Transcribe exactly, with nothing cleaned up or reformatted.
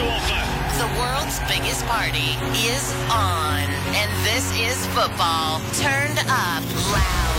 to offer. The world's biggest party is on, and this is football turned up loud.